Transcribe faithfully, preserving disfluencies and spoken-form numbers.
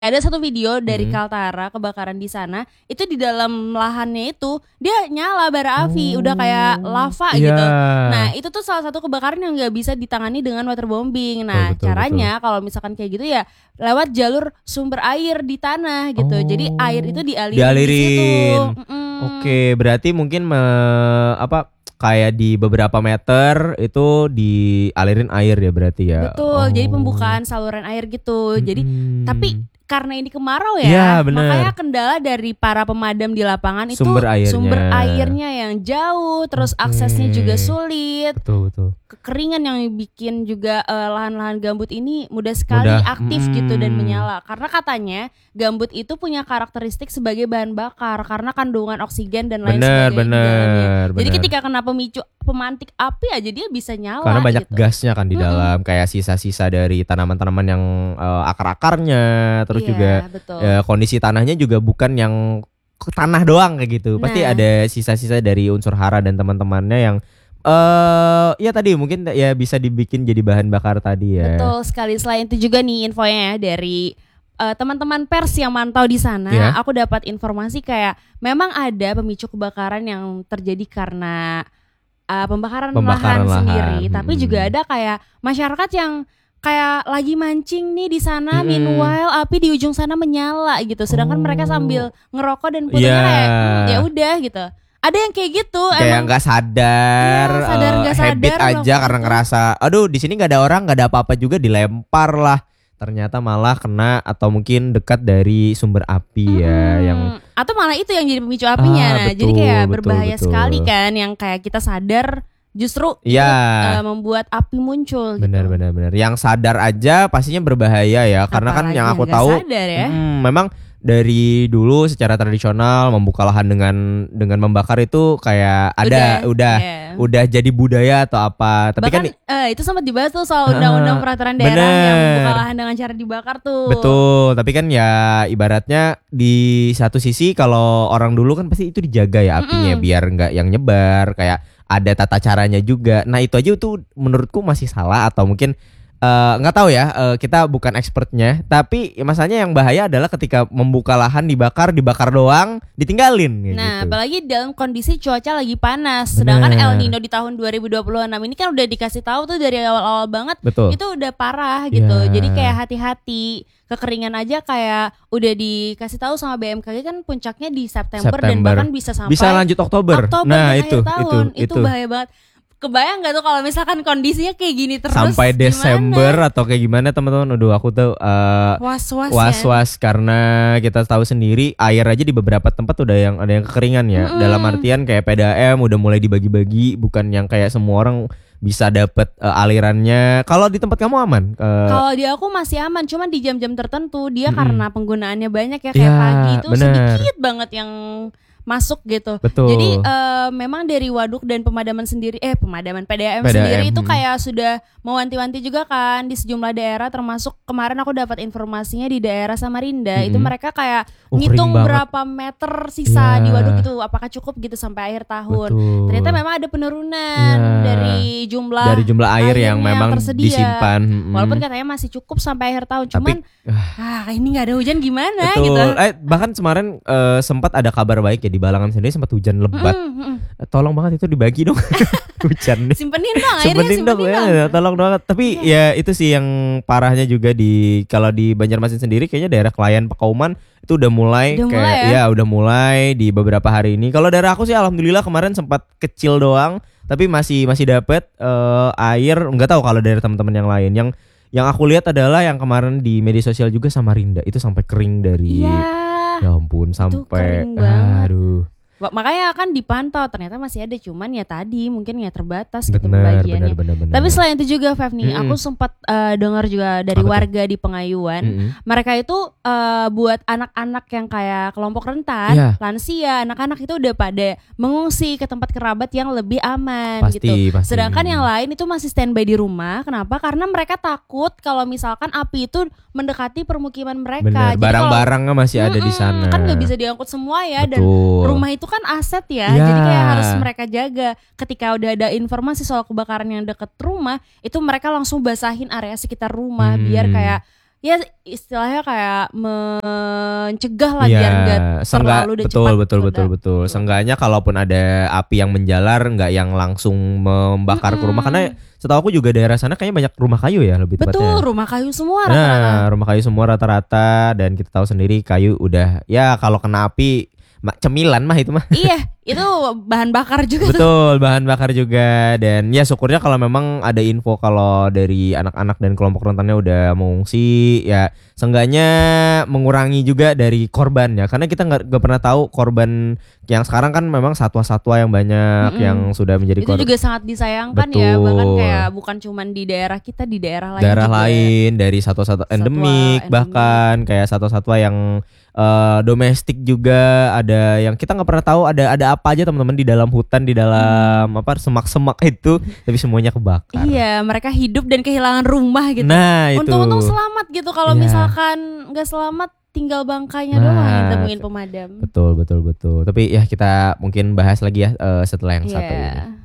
Ada satu video dari Hmm. Kaltara kebakaran di sana, itu di dalam lahannya itu dia nyala bara api, udah kayak lava iya. gitu. Nah itu tuh salah satu kebakaran yang nggak bisa ditangani dengan waterbombing. Nah Betul, betul, caranya kalau misalkan kayak gitu ya lewat jalur sumber air di tanah gitu. Oh. Jadi air itu dialirin, Dialirin. di situ. Mm-mm. Oke, berarti mungkin me, apa kayak di beberapa meter itu dialirin air ya berarti ya. Betul, jadi Oh. pembukaan saluran air gitu. Jadi Mm-mm. tapi karena ini kemarau Iya, ya, bener. makanya kendala dari para pemadam di lapangan itu Sumber airnya. sumber airnya yang jauh, terus Oke. aksesnya juga sulit, Betul betul. kekeringan yang bikin juga eh, lahan-lahan gambut ini mudah sekali Mudah, aktif mm. gitu dan menyala. Karena katanya gambut itu punya karakteristik sebagai bahan bakar karena kandungan oksigen dan lain Bener, sebagainya di bener, dalamnya. Jadi bener. ketika kena pemicu pemantik api aja dia bisa nyala. Karena banyak gitu. gasnya kan di Mm-mm. dalam, kayak sisa-sisa dari tanaman-tanaman yang eh, akar-akarnya, terus Iya, juga betul. eh, kondisi tanahnya juga bukan yang ke tanah doang kayak gitu. Pasti Nah. ada sisa-sisa dari unsur hara dan teman-temannya yang eh ya tadi mungkin ya bisa dibikin jadi bahan bakar tadi ya. Betul sekali. Selain itu juga nih infonya ya dari uh, teman-teman pers yang mantau di sana, Iya. aku dapat informasi kayak memang ada pemicu kebakaran yang terjadi karena uh, pembakaran, Pembakaran lahan, lahan, sendiri, tapi mm-mm. juga ada kayak masyarakat yang kayak lagi mancing nih di sana, Mm-mm. meanwhile api di ujung sana menyala gitu, sedangkan Oh. mereka sambil ngerokok dan fotonya Iya. kayak hmm, ya udah gitu. Ada yang kayak gitu, Kayak emang nggak sadar, Iya, sadar eh, nggak habit sadar aja melakukan karena itu. ngerasa, aduh di sini nggak ada orang, nggak ada apa-apa juga, dilempar lah. Ternyata malah kena atau mungkin dekat dari sumber api ya, Mm-mm. yang atau malah itu yang jadi pemicu apinya. Ah, Nah, betul, jadi kayak betul, berbahaya betul. sekali kan yang kayak kita sadar justru Iya. itu uh, membuat api muncul benar gitu. benar benar. Yang sadar aja pastinya berbahaya ya, karena kan Apalagi yang aku nggak tahu, sadar ya. mm, memang dari dulu secara tradisional membuka lahan dengan dengan membakar itu kayak ada udah iya. udah jadi budaya atau apa. Tapi Bahkan kan eh, itu sempat dibahas tuh soal Ah, undang-undang peraturan daerah bener. yang membuka lahan dengan cara dibakar tuh. betul, tapi kan ya ibaratnya di satu sisi kalau orang dulu kan pasti itu dijaga ya apinya, Mm-mm. biar nggak yang nyebar, kayak ada tata caranya juga. Nah itu aja tuh menurutku masih salah, atau mungkin eh, nggak tahu ya, eh, kita bukan expertnya, tapi masalahnya yang bahaya adalah ketika membuka lahan dibakar, dibakar doang, ditinggalin kayak Nah, gitu. apalagi dalam kondisi cuaca lagi panas. Sedangkan Bener. El Nino di tahun dua ribu dua puluh enam ini kan udah dikasih tahu tuh dari awal-awal banget. Betul. Itu udah parah gitu. Iya. Jadi kayak hati-hati. Kekeringan aja kayak udah dikasih tahu sama B M K G kan puncaknya di September, dan September. bahkan bisa sampai Bisa lanjut Oktober. Oktober Nah dan itu, akhir tahun. itu Itu, bahaya banget. Kebayang gak tuh kalau misalkan kondisinya kayak gini terus sampai Desember gimana? atau kayak gimana teman-teman. Aduh aku tuh eh, Was-was ya. was-was karena kita tahu sendiri air aja di beberapa tempat udah yang ada yang kekeringan ya. Mm-mm. Dalam artian kayak P D A M udah mulai dibagi-bagi, bukan yang kayak semua orang bisa dapet eh, alirannya. Kalau di tempat kamu aman? Eh, Kalau di aku masih aman, cuman di jam-jam tertentu dia Mm-mm. karena penggunaannya banyak ya, kayak Ya, pagi itu bener. sedikit banget yang masuk gitu. Betul. Jadi eh, memang dari waduk dan pemadaman sendiri, eh pemadaman P D A M P D A M, sendiri itu hmm. kayak sudah mewanti-wanti juga kan di sejumlah daerah, termasuk kemarin aku dapat informasinya di daerah Samarinda itu Mm-mm. mereka kayak Oh, ngitung kering banget. berapa meter sisa Iya. di waduk itu, apakah cukup gitu sampai akhir tahun. Betul. Ternyata memang ada penurunan Iya. dari jumlah dari jumlah air yang airnya memang tersedia. disimpan. Mm-mm. Walaupun katanya masih cukup sampai akhir tahun, cuman Tapi, ah ini nggak ada hujan gimana betul. gitu. Eh, bahkan kemarin eh, sempat ada kabar baik ya, di Balangan sendiri sempat hujan lebat. Mm, mm, mm. Eh, Tolong banget itu dibagi dong hujan nih. Simpenin dong airnya, Simpenin dong simpenin ya, dong. tolong banget. Tapi ya itu sih yang parahnya juga di kalau di Banjarmasin sendiri, kayaknya daerah Klayan Pakauman itu udah mulai Udah kayak mulai ya? udah mulai di beberapa hari ini. Kalau daerah aku sih alhamdulillah kemarin sempat kecil doang, tapi masih masih dapet eh, air. Nggak tahu kalau dari teman-teman yang lain. Yang yang aku lihat adalah yang kemarin di media sosial juga Samarinda itu sampai kering dari Iya. ya ampun sampai kering banget. aduh. Wah, makanya akan dipantau, ternyata masih ada, cuman ya tadi mungkin ya terbatas gitu Benar, pembagiannya. benar, benar, benar. Tapi selain itu juga Fev nih, Mm-mm. aku sempat eh, dengar juga dari Apa tuh? warga di Pengayuan, Mm-mm. mereka itu eh, buat anak-anak yang kayak kelompok rentan, Iya. lansia, anak-anak itu udah pada mengungsi ke tempat kerabat yang lebih aman Pasti, gitu. pasti. Sedangkan yang lain itu masih standby di rumah. Kenapa? Karena mereka takut kalau misalkan api itu mendekati permukiman mereka. Benar, Jadi kalau- barang-barangnya masih ada di Mm-mm, sana. kan nggak bisa diangkut semua ya, dan Betul. rumah itu kan aset ya, Ya. jadi kayak harus mereka jaga. Ketika udah ada informasi soal kebakaran yang deket rumah, itu mereka langsung basahin area sekitar rumah Hmm. biar kayak ya istilahnya kayak mencegah lah Iya, biar nggak seenggak- terlalu dan betul cepat betul betul meledak. betul. Seenggaknya kalaupun ada api yang menjalar nggak yang langsung membakar ke rumah, Mm-mm. karena setahu aku juga daerah sana kayaknya banyak rumah kayu ya lebih tepatnya. Betul, rumah kayu semua rata-rata. Nah, rumah kayu semua rata-rata, dan kita tahu sendiri kayu udah ya kalau kena api ma- cemilan mah itu mah. Iya, itu bahan bakar juga tuh. Betul, bahan bakar juga. Dan ya syukurnya kalau memang ada info kalau dari anak-anak dan kelompok rentannya udah mengungsi, ya seenggaknya mengurangi juga dari korban ya. Karena kita nggak nggak pernah tahu korban yang sekarang kan memang satwa-satwa yang banyak Mm-mm. yang sudah menjadi Itu korban. juga sangat disayangkan ya, Betul. bahkan kayak bukan cuman di daerah kita, di daerah lain Daerah juga. lain, dari satwa-satwa endemik, endemik. bahkan kayak satwa-satwa yang eh, domestik juga ada, yang kita nggak pernah tahu ada ada apa aja teman-teman di dalam hutan, di dalam apa semak-semak itu, tapi semuanya kebakar. Iya, mereka hidup dan kehilangan rumah gitu. Nah itu. Untung-untung selamat gitu. Kalau Iya. misalkan nggak selamat, tinggal bangkainya Nah, doang yang ditemuin pemadam. Betul betul betul. Tapi ya kita mungkin bahas lagi ya eh, setelah yang satu Iya. ini.